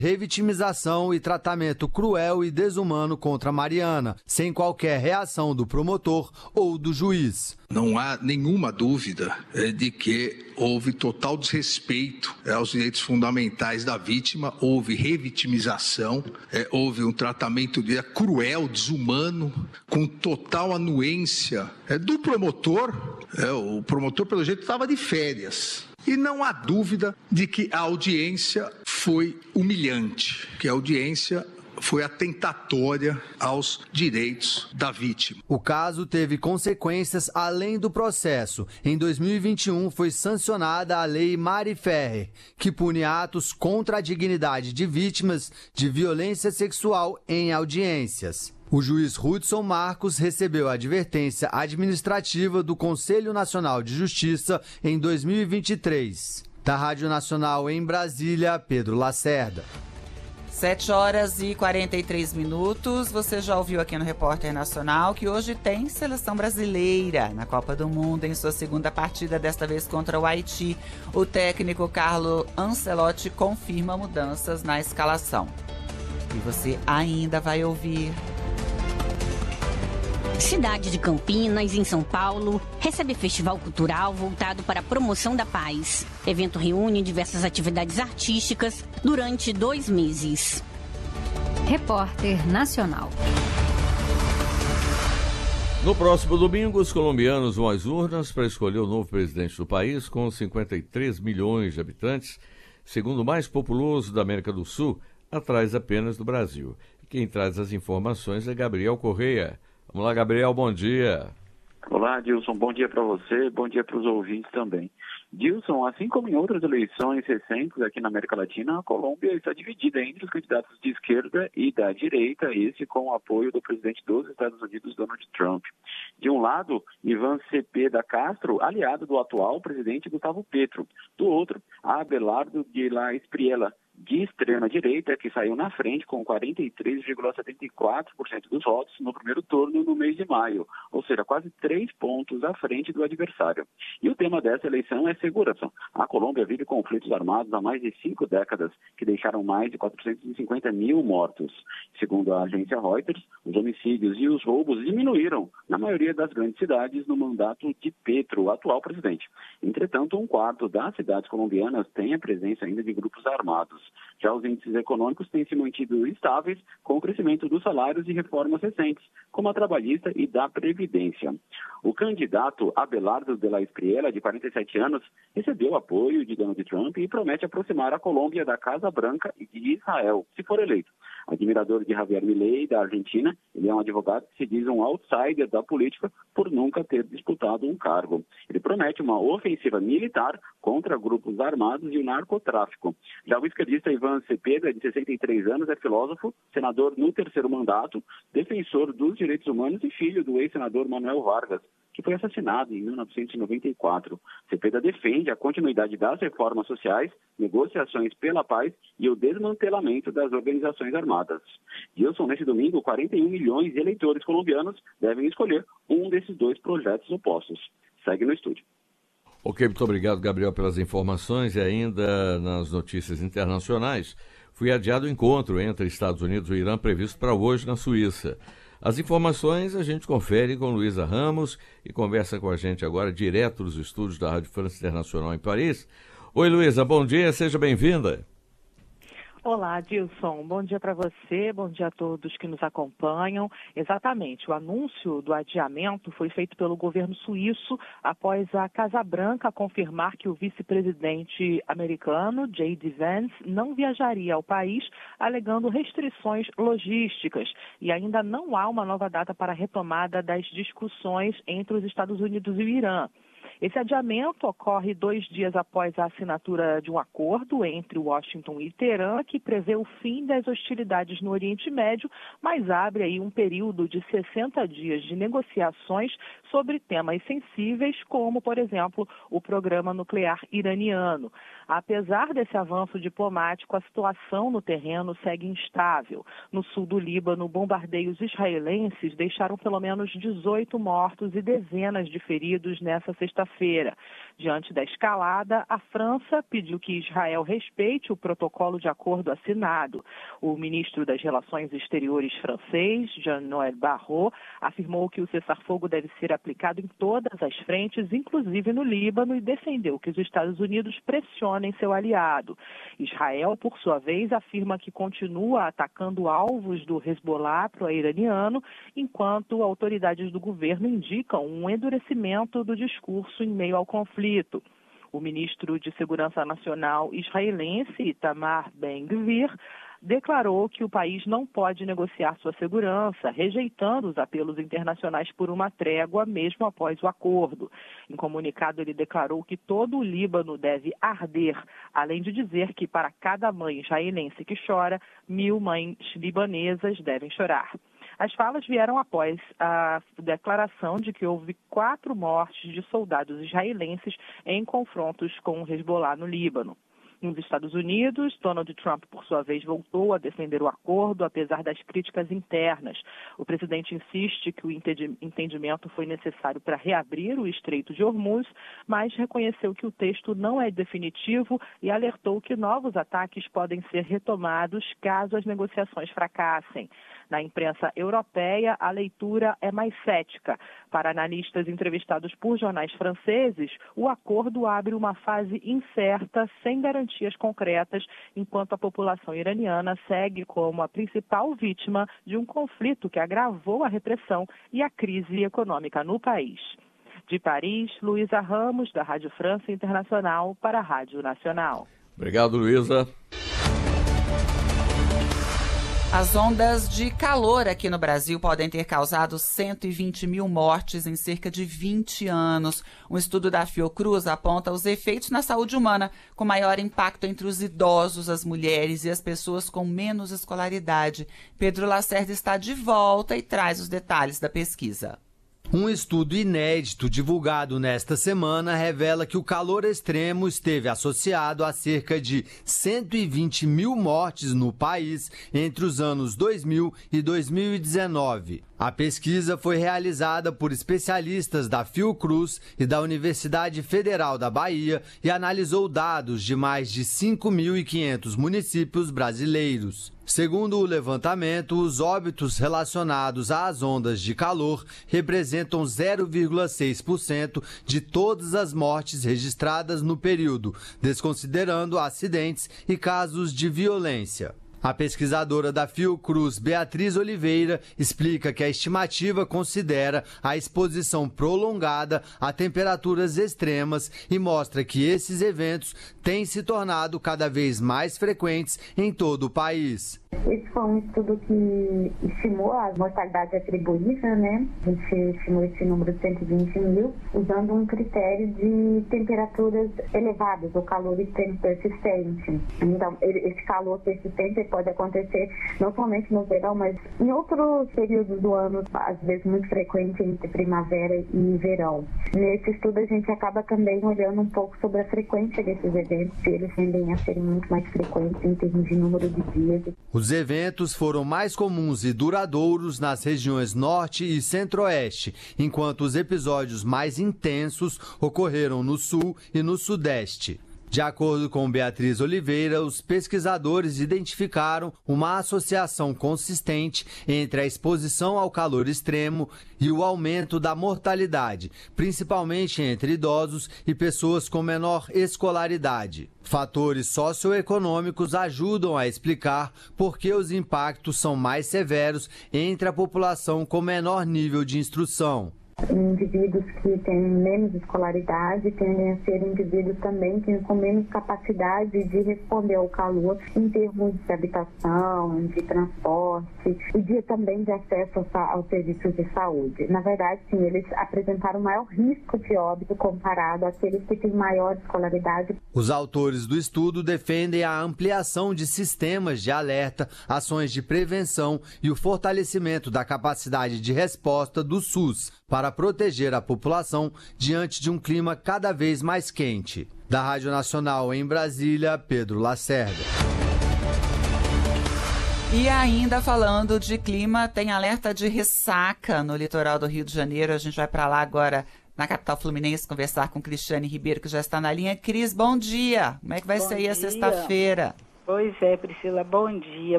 revitimização e tratamento cruel e desumano contra Mariana, sem qualquer reação do promotor ou do juiz. Não há nenhuma dúvida de que houve total desrespeito aos direitos fundamentais da vítima, houve revitimização, houve um tratamento cruel, desumano, com total anuência do promotor. O promotor, pelo jeito, estava de férias. E não há dúvida de que a audiência foi humilhante, que a audiência foi atentatória aos direitos da vítima. O caso teve consequências além do processo. Em 2021 foi sancionada a Lei Mari Ferrer, que pune atos contra a dignidade de vítimas de violência sexual em audiências. O juiz Hudson Marcos recebeu a advertência administrativa do Conselho Nacional de Justiça em 2023. Da Rádio Nacional em Brasília, Pedro Lacerda. 7h43. Você já ouviu aqui no Repórter Nacional que hoje tem seleção brasileira na Copa do Mundo em sua segunda partida, desta vez contra o Haiti. O técnico Carlo Ancelotti confirma mudanças na escalação. E você ainda vai ouvir. Cidade de Campinas, em São Paulo, recebe festival cultural voltado para a promoção da paz. Evento reúne diversas atividades artísticas durante 2 meses. Repórter Nacional. No próximo domingo, os colombianos vão às urnas para escolher o novo presidente do país, com 53 milhões de habitantes, segundo o mais populoso da América do Sul, atrás apenas do Brasil. Quem traz as informações é Gabriel Correia. Vamos lá, Gabriel, bom dia. Olá, Dilson, bom dia para você, bom dia para os ouvintes também. Dilson, assim como em outras eleições recentes aqui na América Latina, a Colômbia está dividida entre os candidatos de esquerda e da direita, esse com o apoio do presidente dos Estados Unidos, Donald Trump. De um lado, Iván Cepeda Castro, aliado do atual presidente Gustavo Petro. Do outro, Abelardo de la Espriella, de extrema-direita, que saiu na frente com 43,74% dos votos no primeiro turno no mês de maio, ou seja, quase 3 pontos à frente do adversário. E o tema dessa eleição é segurança. A Colômbia vive conflitos armados há mais de 5 décadas, que deixaram mais de 450 mil mortos. Segundo a agência Reuters, os homicídios e os roubos diminuíram na maioria das grandes cidades no mandato de Petro, o atual presidente. Entretanto, 1/4 das cidades colombianas tem a presença ainda de grupos armados. Já os índices econômicos têm se mantido estáveis com o crescimento dos salários e reformas recentes, como a trabalhista e da Previdência. O candidato Abelardo de la Espriella, de 47 anos, recebeu apoio de Donald Trump e promete aproximar a Colômbia da Casa Branca e de Israel, se for eleito. Admirador de Javier Milei, da Argentina, ele é um advogado que se diz um outsider da política por nunca ter disputado um cargo. Ele promete uma ofensiva militar contra grupos armados e o narcotráfico. Já o esquerdista Iván Cepeda, de 63 anos, é filósofo, senador no 3º mandato, defensor dos direitos humanos e filho do ex-senador Manuel Vargas, que foi assassinado em 1994. Cepeda defende a continuidade das reformas sociais, negociações pela paz e o desmantelamento das organizações armadas. Dilson, nesse domingo, 41 milhões de eleitores colombianos devem escolher um desses 2 projetos opostos. Segue no estúdio. Ok, muito obrigado, Gabriel, pelas informações. E ainda nas notícias internacionais, foi adiado o encontro entre Estados Unidos e o Irã previsto para hoje na Suíça. As informações a gente confere com Luísa Ramos e conversa com a gente agora direto dos estúdios da Rádio França Internacional em Paris. Oi, Luísa, bom dia, seja bem-vinda. Olá, Dilson. Bom dia para você, bom dia a todos que nos acompanham. Exatamente, o anúncio do adiamento foi feito pelo governo suíço após a Casa Branca confirmar que o vice-presidente americano, J.D. Vance, não viajaria ao país, alegando restrições logísticas. E ainda não há uma nova data para a retomada das discussões entre os Estados Unidos e o Irã. Esse adiamento ocorre 2 dias após a assinatura de um acordo entre Washington e Teherã, que prevê o fim das hostilidades no Oriente Médio, mas abre aí um período de 60 dias de negociações sobre temas sensíveis, como, por exemplo, o programa nuclear iraniano. Apesar desse avanço diplomático, a situação no terreno segue instável. No sul do Líbano, bombardeios israelenses deixaram pelo menos 18 mortos e dezenas de feridos nessa sexta-feira. Diante da escalada, a França pediu que Israel respeite o protocolo de acordo assinado. O ministro das Relações Exteriores francês, Jean-Noël Barrot, afirmou que o cessar-fogo deve ser aplicado em todas as frentes, inclusive no Líbano, e defendeu que os Estados Unidos pressionem seu aliado. Israel, por sua vez, afirma que continua atacando alvos do Hezbollah pro-iraniano, enquanto autoridades do governo indicam um endurecimento do discurso em meio ao conflito. O ministro de Segurança Nacional israelense, Itamar Ben-Gvir, declarou que o país não pode negociar sua segurança, rejeitando os apelos internacionais por uma trégua, mesmo após o acordo. Em comunicado, ele declarou que todo o Líbano deve arder, além de dizer que para cada mãe israelense que chora, 1.000 mães libanesas devem chorar. As falas vieram após a declaração de que houve 4 mortes de soldados israelenses em confrontos com o Hezbollah no Líbano. Nos Estados Unidos, Donald Trump, por sua vez, voltou a defender o acordo, apesar das críticas internas. O presidente insiste que o entendimento foi necessário para reabrir o Estreito de Hormuz, mas reconheceu que o texto não é definitivo e alertou que novos ataques podem ser retomados caso as negociações fracassem. Na imprensa europeia, a leitura é mais cética. Para analistas entrevistados por jornais franceses, o acordo abre uma fase incerta, sem garantias concretas, enquanto a população iraniana segue como a principal vítima de um conflito que agravou a repressão e a crise econômica no país. De Paris, Luísa Ramos, da Rádio França Internacional, para a Rádio Nacional. Obrigado, Luísa. As ondas de calor aqui no Brasil podem ter causado 120 mil mortes em cerca de 20 anos. Um estudo da Fiocruz aponta os efeitos na saúde humana, com maior impacto entre os idosos, as mulheres e as pessoas com menos escolaridade. Pedro Lacerda está de volta e traz os detalhes da pesquisa. Um estudo inédito divulgado nesta semana revela que o calor extremo esteve associado a cerca de 120 mil mortes no país entre os anos 2000 e 2019. A pesquisa foi realizada por especialistas da Fiocruz e da Universidade Federal da Bahia e analisou dados de mais de 5.500 municípios brasileiros. Segundo o levantamento, os óbitos relacionados às ondas de calor representam 0,6% de todas as mortes registradas no período, desconsiderando acidentes e casos de violência. A pesquisadora da Fiocruz, Beatriz Oliveira, explica que a estimativa considera a exposição prolongada a temperaturas extremas e mostra que esses eventos têm se tornado cada vez mais frequentes em todo o país. Esse foi um estudo que estimou a mortalidade atribuída, né? A gente estimou esse número de 120 mil, usando um critério de temperaturas elevadas, ou calor extremo persistente. Então, esse calor persistente pode acontecer não somente no verão, mas em outros períodos do ano, às vezes muito frequente entre primavera e verão. Nesse estudo, a gente acaba também olhando um pouco sobre a frequência desses eventos, e eles tendem a serem muito mais frequentes em termos de número de dias. Os eventos foram mais comuns e duradouros nas regiões norte e centro-oeste, enquanto os episódios mais intensos ocorreram no sul e no sudeste. De acordo com Beatriz Oliveira, os pesquisadores identificaram uma associação consistente entre a exposição ao calor extremo e o aumento da mortalidade, principalmente entre idosos e pessoas com menor escolaridade. Fatores socioeconômicos ajudam a explicar por que os impactos são mais severos entre a população com menor nível de instrução. Indivíduos que têm menos escolaridade tendem a ser indivíduos também com menos capacidade de responder ao calor em termos de habitação, de transporte e de também de acesso aos serviços de saúde. Na verdade, sim, eles apresentaram maior risco de óbito comparado àqueles que têm maior escolaridade. Os autores do estudo defendem a ampliação de sistemas de alerta, ações de prevenção e o fortalecimento da capacidade de resposta do SUS para proteger a população diante de um clima cada vez mais quente. Da Rádio Nacional em Brasília, Pedro Lacerda. E ainda falando de clima, tem alerta de ressaca no litoral do Rio de Janeiro. A gente vai para lá agora, na capital fluminense, conversar com Cristiane Ribeiro, que já está na linha. Cris, bom dia. Como é que vai ser aí a sexta-feira? Pois é, Priscila, bom dia.